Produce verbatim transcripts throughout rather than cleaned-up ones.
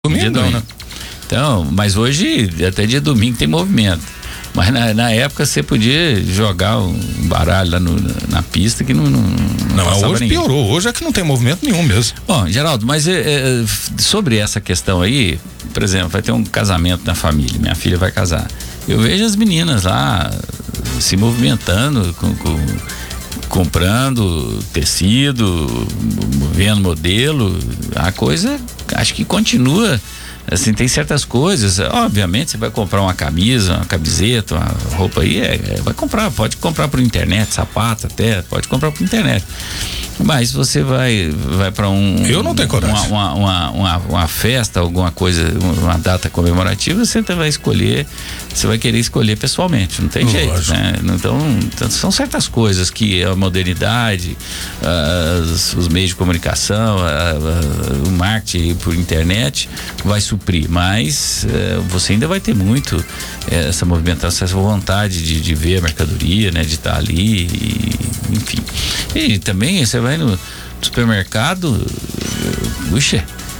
Domingo não, né? Então, mas hoje, até dia domingo tem movimento. Mas na, na época você podia jogar um baralho lá no, na pista que não. Não, não, não hoje ninguém. Piorou. Hoje é que não tem movimento nenhum mesmo. Bom, Geraldo, mas é, é, sobre essa questão aí, por exemplo, vai ter um casamento na família, minha filha vai casar. Eu vejo as meninas lá se movimentando, com, com, comprando tecido, vendo modelo, a coisa acho que continua. Assim, tem certas coisas, obviamente você vai comprar uma camisa, uma camiseta, uma roupa aí, é, é, vai comprar, pode comprar por internet, sapato até, pode comprar por internet. Mas você vai, vai para um. Eu não tenho coragem. Uma, uma, uma, uma festa, alguma coisa, uma data comemorativa, você vai escolher, você vai querer escolher pessoalmente, não tem jeito, Lógico. né? Então, são certas coisas que a modernidade, as, os meios de comunicação, a, a, o marketing por internet vai suprir, mas uh, você ainda vai ter muito uh, essa movimentação, essa vontade de, de ver a mercadoria, né? De estar ali, e, enfim. E também você vai no supermercado, uh, puxa,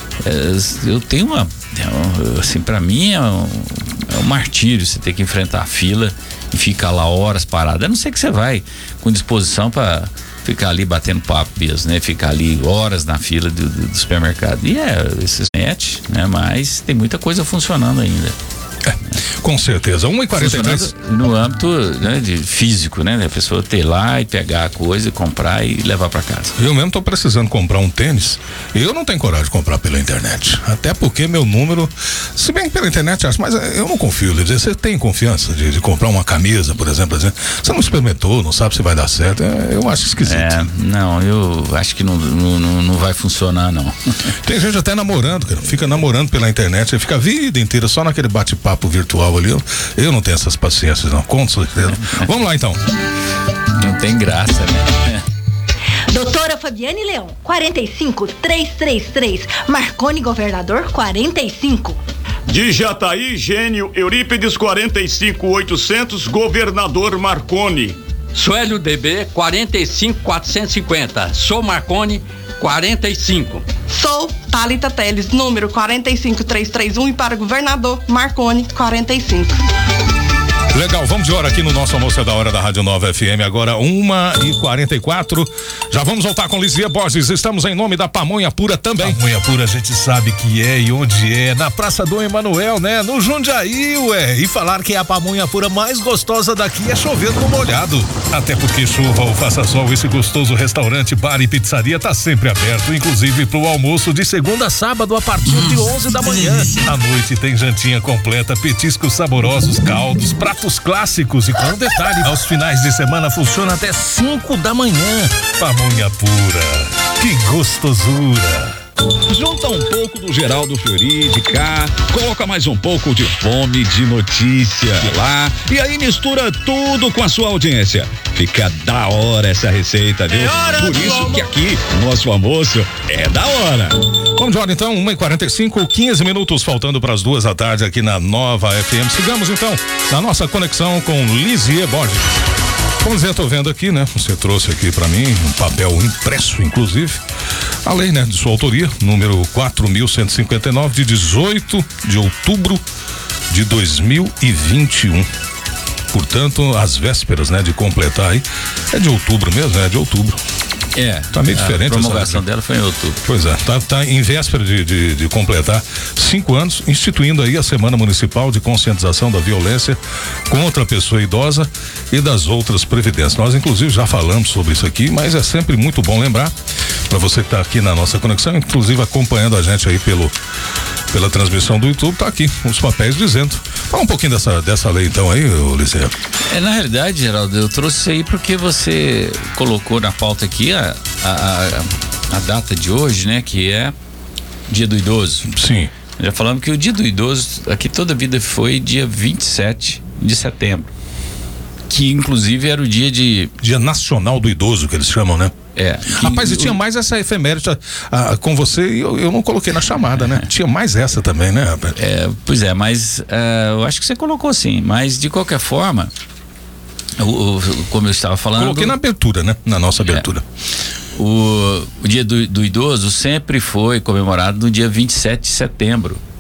uh, eu tenho uma, assim, pra mim é um, é um martírio você ter que enfrentar a fila e ficar lá horas parado, a não ser que você vai com disposição para ficar ali batendo papo mesmo, né? Ficar ali horas na fila do, do, do supermercado. E é, esses net, né? Mas tem muita coisa funcionando ainda. É, com certeza. uma e quarenta e três no âmbito, né, de físico, né? A pessoa ter lá e pegar a coisa, comprar e levar para casa. Eu mesmo tô precisando comprar um tênis. Eu não tenho coragem de comprar pela internet. Até porque meu número, se bem que pela internet acho, mas eu não confio. Dizer, você tem confiança de, de comprar uma camisa, por exemplo, você não experimentou, não sabe se vai dar certo. Eu acho esquisito. É, não, eu acho que não, não, não vai funcionar, não. Tem gente até namorando, cara. Fica namorando pela internet, fica a vida inteira só naquele bate-papo virtual ali, eu, eu não tenho essas paciências não, com certeza. Vamos lá então. Não tem graça, né? Doutora Fabiane Leão, quarenta e cinco, trezentos e trinta e três, Marconi Governador, quarenta e cinco. De Jataí, Gênio Eurípides, quarenta e cinco, oitocentos, Governador Marconi. Suélio D B, quarenta e cinco, quatrocentos e cinquenta, sou Marconi, quarenta e cinco. Sou Thalita Teles, número quarenta e cinco, trezentos e trinta e um, e para governador Marconi, quarenta e cinco. Legal, vamos de hora aqui no nosso almoço da hora da Rádio Nova F M, agora uma e quarenta e quatro. Já vamos voltar com Lizia Borges, estamos em nome da Pamonha Pura também. Pamonha Pura a gente sabe que é e onde é, na Praça Dom Emanuel, né? No Jundiaí, ué. E falar que é a pamonha pura mais gostosa daqui é chover no molhado. Até porque chuva ou faça sol, esse gostoso restaurante, bar e pizzaria tá sempre aberto, inclusive pro almoço de segunda a sábado a partir de onze da manhã. À noite tem jantinha completa, petiscos saborosos, caldos, pratos clássicos e com detalhe, aos finais de semana funciona até cinco da manhã. Pamonha Pura, que gostosura. Junta um pouco do Geraldo Fleury de cá, coloca mais um pouco de fome de notícia de lá, e aí mistura tudo com a sua audiência. Fica da hora essa receita, viu? Por isso que aqui, nosso almoço é da hora. Vamos de hora então, uma e quarenta e cinco, quinze minutos faltando para as duas da tarde aqui na Nova F M. Sigamos então na nossa conexão com Lizia Borges. Como eu tô vendo aqui, né? Você trouxe aqui para mim um papel impresso, inclusive, a lei, né? De sua autoria, número quatro mil cento e cinquenta e nove, de dezoito de outubro de dois mil e vinte e um. Portanto, às vésperas, né? De completar aí, é de outubro mesmo, né? É de outubro. É, tá meio diferente. A promulgação dela foi em outubro. Pois é, tá, tá em véspera de, de, de completar cinco anos, instituindo aí a Semana Municipal de Conscientização da Violência contra a Pessoa Idosa e das outras previdências. Nós, inclusive, já falamos sobre isso aqui, mas é sempre muito bom lembrar, para você que tá aqui na nossa conexão, inclusive acompanhando a gente aí pelo pela transmissão do YouTube, tá aqui os papéis dizendo. Fala um pouquinho dessa, dessa lei então aí, Liceu. É, na realidade, Geraldo, eu trouxe isso aí porque você colocou na pauta aqui a, a, a, a data de hoje, né? Que é Dia do Idoso. Sim. Já falamos que o Dia do Idoso aqui toda a vida foi dia vinte e sete de setembro. Que inclusive era o dia de... Dia Nacional do Idoso, que eles chamam, né? É. Rapaz, e tinha mais essa efeméride ah, com você e eu, eu não coloquei na chamada, né? Tinha mais essa também, né, rapaz? É, pois é, mas uh, eu acho que você colocou sim, mas de qualquer forma, o, o, como eu estava falando... Coloquei na abertura, né? Na nossa abertura. É, o, o dia do, do idoso sempre foi comemorado no dia vinte e sete de setembro.